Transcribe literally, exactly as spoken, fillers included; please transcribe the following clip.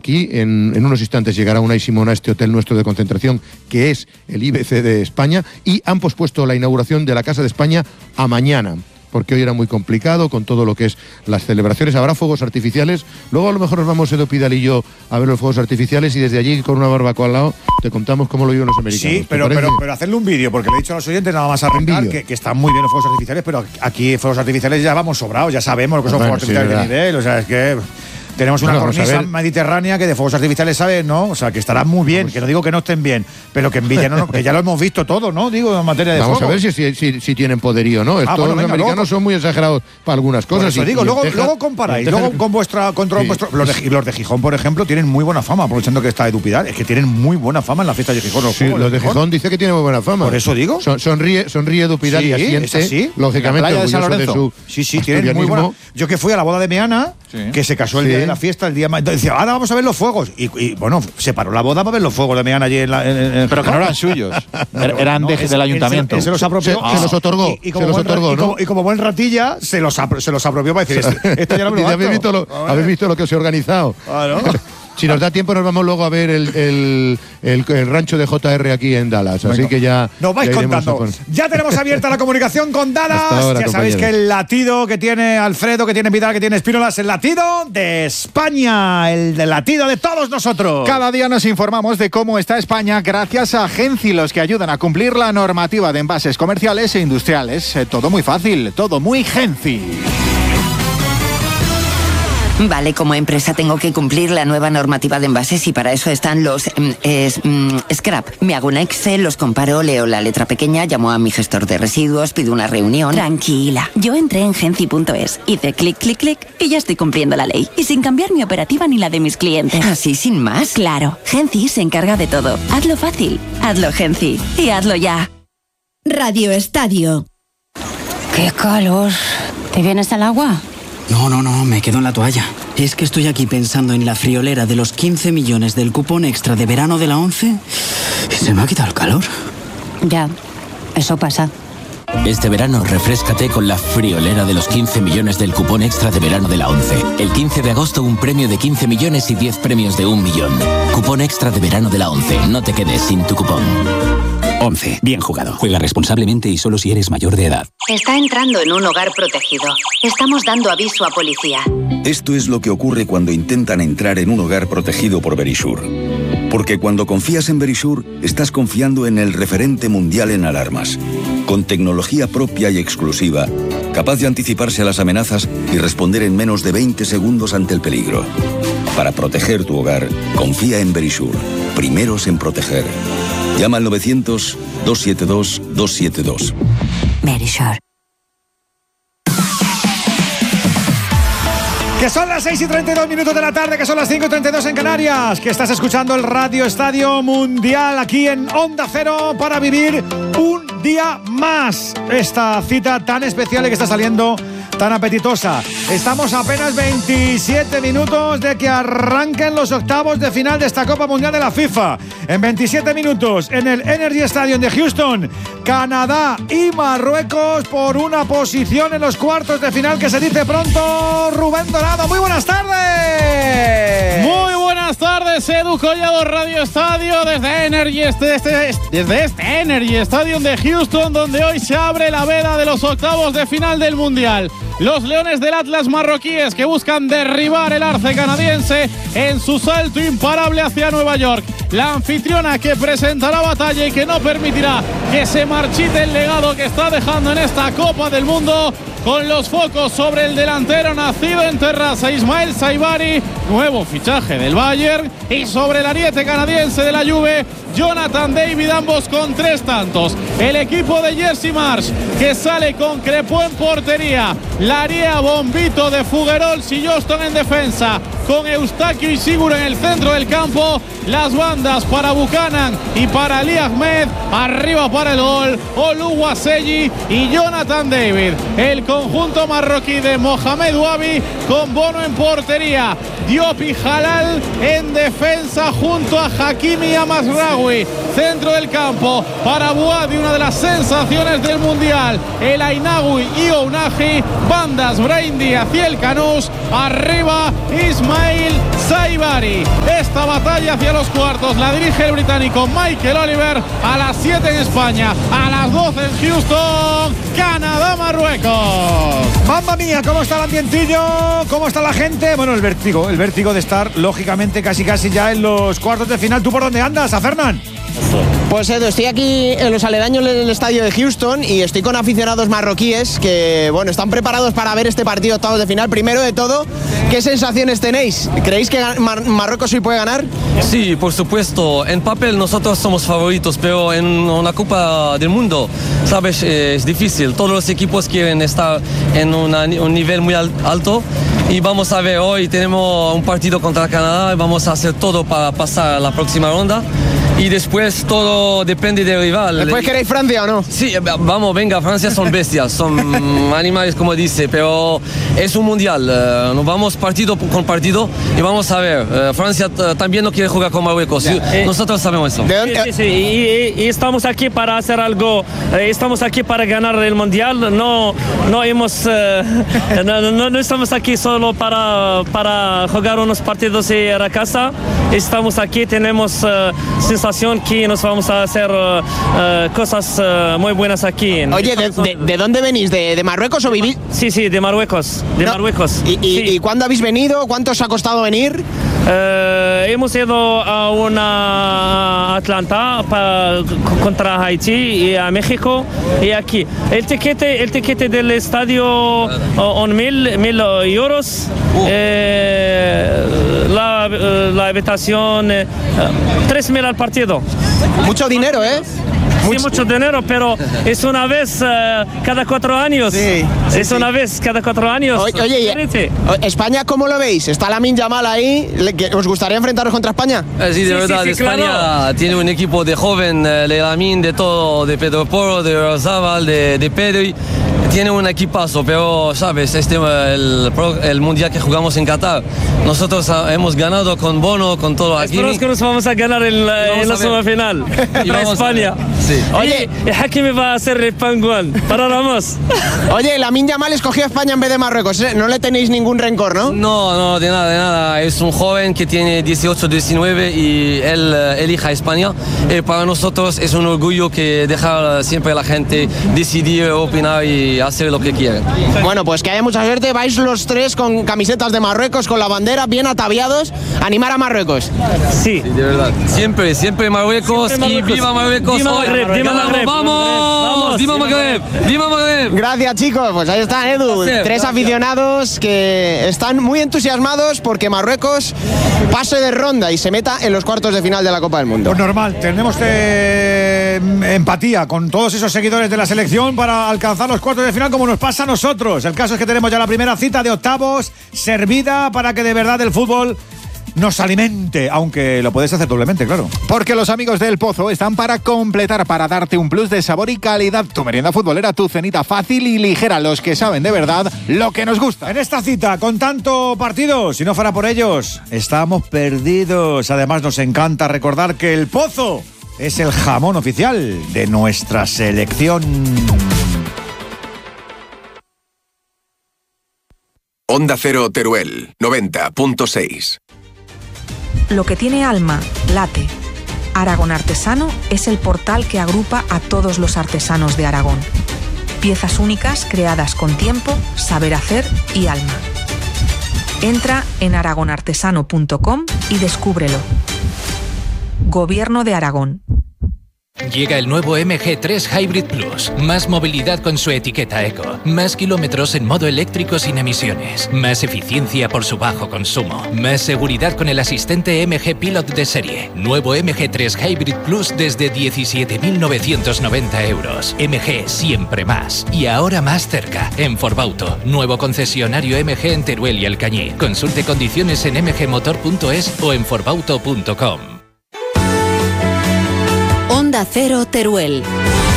aquí. En, en unos instantes llegará Unai Simón a este hotel nuestro de concentración, que es el I B C de España, y han pospuesto la inauguración de la Casa de España a mañana, porque hoy era muy complicado con todo lo que es las celebraciones. Habrá fuegos artificiales. Luego a lo mejor nos vamos Edu Pidal y yo a ver los fuegos artificiales, y desde allí con una barbacoa al lado te contamos cómo lo viven los americanos. Sí, pero, pero, pero hacerle un vídeo, porque le he dicho a los oyentes nada más arrancar que, que están muy bien los fuegos artificiales, pero aquí fuegos artificiales ya vamos sobrados, ya sabemos lo que son bueno, fuegos sí, artificiales de nivel, o sea, es que... Tenemos una bueno, cornisa mediterránea que de fuegos artificiales sabe, ¿no? O sea, que estará muy bien, vamos. Que no digo que no estén bien, pero que en Villa no, que ya lo hemos visto todo, ¿no? Digo, en materia de Vamos fuego. a ver si, si, si, si tienen poderío, ¿no? Ah, Todos bueno, los venga, americanos luego, son muy exagerados para algunas cosas. Por eso y, digo, y luego, Texas, luego comparáis, luego con vuestra control, sí. vuestro, los, de, los de Gijón, por ejemplo, tienen muy buena fama, aprovechando que está Edu Pidal, es que tienen muy buena fama en la fiesta de Gijón. Los, sí, juegos, los de Gijón, Gijón dice que tienen muy buena fama. Por eso digo. Son, sonríe, sonríe Edu Pidal sí, y asiente, sí, lógicamente, de, San de su Sí, sí, tienen muy buena. Yo que fui a la boda de Meana, sí. que se casó el sí. día de la fiesta, el día más. Entonces decía, ahora vamos a ver los fuegos. Y, y bueno, se paró la boda para ver los fuegos de Meana allí en la. En, en, Pero que no eran suyos. No, eran no, de, del ayuntamiento. Se, se los apropió. Se, ah. se los otorgó. Y, y, como se los buen, otorgó, y, ¿no? como, y como buen ratilla, se los, se los apropió para decir: esto ya no me lo ¿Habéis visto lo, ¿Habéis visto lo que os he organizado? Ah, ¿no? Si nos da tiempo nos vamos luego a ver el, el, el, el rancho de J R aquí en Dallas, así bueno, que ya nos vais contando. Con... Ya tenemos abierta la comunicación con Dallas. Ahora, ya sabéis que el latido que tiene Alfredo, que tiene Vidal, que tiene Espínola es el latido de España, el del latido de todos nosotros. Cada día nos informamos de cómo está España gracias a Genci, los que ayudan a cumplir la normativa de envases comerciales e industriales. Eh, todo muy fácil, todo muy Genci. Vale, como empresa tengo que cumplir la nueva normativa de envases y para eso están los eh, es, mm, scrap. Me hago un Excel, los comparo, leo la letra pequeña, llamo a mi gestor de residuos, pido una reunión. Tranquila, yo entré en genci punto es, hice clic, clic, clic y ya estoy cumpliendo la ley. Y sin cambiar mi operativa ni la de mis clientes. ¿Así sin más? Claro, Genci se encarga de todo. Hazlo fácil, hazlo Genci y hazlo ya. Radio Estadio. ¡Qué calor! ¿Te vienes al agua? No, no, no, me quedo en la toalla. Es que estoy aquí pensando en la friolera de los quince millones del cupón extra de verano de la ONCE y se me ha quitado el calor. Ya, eso pasa. Este verano refréscate con la friolera de los quince millones del cupón extra de verano de la ONCE. El quince de agosto un premio de quince millones y diez premios de un millón. Cupón extra de verano de la ONCE. No te quedes sin tu cupón. ONCE. Bien jugado. Juega responsablemente y solo si eres mayor de edad. Está entrando en un hogar protegido. Estamos dando aviso a policía. Esto es lo que ocurre cuando intentan entrar en un hogar protegido por Verisure. Porque cuando confías en Verisure, estás confiando en el referente mundial en alarmas. Con tecnología propia y exclusiva, capaz de anticiparse a las amenazas y responder en menos de veinte segundos ante el peligro. Para proteger tu hogar, confía en Verisure. Primeros en proteger. Llama al novecientos, dos siete dos, dos siete dos. Verisure. Que son las seis y treinta y dos minutos de la tarde, que son las cinco y treinta y dos en Canarias, que estás escuchando el Radio Estadio Mundial aquí en Onda Cero para vivir un día más esta cita tan especial y que está saliendo tan apetitosa. Estamos a apenas veintisiete minutos de que arranquen los octavos de final de esta Copa Mundial de la FIFA. En veintisiete minutos, en el Energy Stadium de Houston, Canadá y Marruecos por una posición en los cuartos de final que se dice pronto. Rubén Dorado, muy buenas tardes. Muy buenas tardes, Edu Collado, Radio Estadio, desde Energy, este, este, desde este Energy Stadium de Houston, donde hoy se abre la veda de los octavos de final del Mundial. Los Leones del Atlas marroquíes que buscan derribar el arce canadiense en su salto imparable hacia Nueva York. La anfitriona que presentará batalla y que no permitirá que se marchite el legado que está dejando en esta Copa del Mundo, con los focos sobre el delantero nacido en Terrassa, Ismael Saibari, nuevo fichaje del Bayern, y sobre el ariete canadiense de la Juve, Jonathan David, ambos con tres tantos. El equipo de Jerzy Marsh, que sale con Crepó en portería, Larea, Bombito de Figuerols y Johnston en defensa, con Eustaquio y Siguro en el centro del campo. Las bandas para Buchanan y para Ali Ahmed, arriba para el gol Oluwaseyi y Jonathan David. El conjunto marroquí de Mohamed Ouabi con Bono en portería, Diop y Halal en defensa junto a Hakimi y Amazraoui. Centro del campo para Bouadi, una de las sensaciones del Mundial, el Ainaoui y Ounahi. Bandas Brahim Díaz y el Canús, arriba Ismael Ismail Saibari. Esta batalla hacia los cuartos la dirige el británico Michael Oliver. A las siete en España, a las doce en Houston, Canadá-Marruecos. ¡Mamma mía! ¿Cómo está el ambientillo? ¿Cómo está la gente? Bueno, el vértigo, el vértigo de estar, lógicamente, casi casi ya en los cuartos de final. ¿Tú por dónde andas, a Fernán? Pues Edu, estoy aquí en los aledaños del estadio de Houston y estoy con aficionados marroquíes que, bueno, están preparados para ver este partido octavos de final. Primero de todo, ¿qué sensaciones tenéis? ¿Creéis que Mar- Marruecos hoy puede ganar? Sí, por supuesto. En papel nosotros somos favoritos, pero en una Copa del Mundo, sabes, es difícil. Todos los equipos quieren estar en una, un nivel muy alto. Y vamos a ver, hoy tenemos un partido contra Canadá y vamos a hacer todo para pasar a la próxima ronda. Y después todo depende del rival. ¿Después queréis Francia o no? Sí, vamos, venga, Francia son bestias, son animales como dice, pero es un mundial, uh, nos vamos partido con partido y vamos a ver, uh, Francia uh, también no quiere jugar con Marruecos, sí, eh, nosotros sabemos eso. Sí, sí, sí. Y, y estamos aquí para hacer algo, eh, estamos aquí para ganar el mundial, no, no, hemos, uh, no, no, no estamos aquí solo para, para jugar unos partidos y ir a casa, estamos aquí, tenemos uh, sensación que nos vamos a hacer uh, uh, cosas uh, muy buenas aquí. Oye, ¿de, de, ¿de dónde venís? ¿De, de Marruecos o vivís? Sí, sí, de Marruecos. De no. Marruecos. ¿Y, y, sí. ¿Y cuándo habéis venido? ¿Cuánto os ha costado venir? Uh, hemos ido a una Atlanta pa, contra Haití y a México y aquí. El tiquete, el tiquete del estadio on mil, mil euros. Uh. Eh, la, la habitación eh, tres mil al partido. Mucho dinero, ¿eh? Sí, mucho, mucho dinero, pero es una vez uh, cada cuatro años. Sí, sí, es sí. una vez cada cuatro años. Oye, oye, España, ¿cómo lo veis? ¿Está Lamine Yamal ahí? ¿Os gustaría enfrentaros contra España? Eh, sí, de sí, verdad, sí, sí, España claro. Tiene un equipo de joven, de Lamine, de todo, de Pedro Porro, de Oyarzabal, de, de Pedri. Tiene un equipazo, pero sabes, este el, el mundial que jugamos en Qatar, nosotros hemos ganado con Bono, con todo aquí. Esperamos que nos vamos a ganar en la, en la semifinal contra España. Sí. Oye, y Hakimi va a hacer el panguán para Ramos. Oye, Lamine Yamal escogió a España en vez de Marruecos, ¿eh? No le tenéis ningún rencor, ¿no? No, no, de nada, de nada. Es un joven que tiene dieciocho, diecinueve y él elija a España. Y para nosotros es un orgullo que dejar siempre a la gente decidir, opinar y hacer lo que quieren. Bueno, pues que haya mucha suerte. Vais los tres con camisetas de Marruecos, con la bandera, bien ataviados, animar a Marruecos. Sí, sí, de verdad. Siempre, siempre Marruecos, siempre Marruecos. Y viva Marruecos. Viva Magreb, viva Magreb. Vamos, viva Magreb, viva Magreb. Gracias, chicos. Pues ahí está, Edu. Gracias, tres gracias. Aficionados que están muy entusiasmados porque Marruecos pase de ronda y se meta en los cuartos de final de la Copa del Mundo. Pues normal, tenemos eh, empatía con todos esos seguidores de la selección para alcanzar los cuartos de final como nos pasa a nosotros. El caso es que tenemos ya la primera cita de octavos servida para que de verdad el fútbol nos alimente, aunque lo puedes hacer doblemente, claro. Porque los amigos del Pozo están para completar, para darte un plus de sabor y calidad. Tu merienda futbolera, tu cenita fácil y ligera. Los que saben de verdad lo que nos gusta. En esta cita, con tanto partido, si no fuera por ellos, estamos perdidos. Además, nos encanta recordar que el Pozo es el jamón oficial de nuestra selección. Onda Cero Teruel, noventa punto seis. Lo que tiene alma, late. Aragón Artesano es el portal que agrupa a todos los artesanos de Aragón. Piezas únicas creadas con tiempo, saber hacer y alma. Entra en aragón artesano punto com y descúbrelo. Gobierno de Aragón. Llega el nuevo M G tres Hybrid Plus. Más movilidad con su etiqueta eco. Más kilómetros en modo eléctrico sin emisiones. Más eficiencia por su bajo consumo. Más seguridad con el asistente M G Pilot de serie. Nuevo M G tres Hybrid Plus desde diecisiete mil novecientos noventa euros. M G siempre más. Y ahora más cerca, en Forbauto. Nuevo concesionario M G en Teruel y Alcañí. Consulte condiciones en m g motor punto es o en forbauto punto com. Onda Cero Teruel.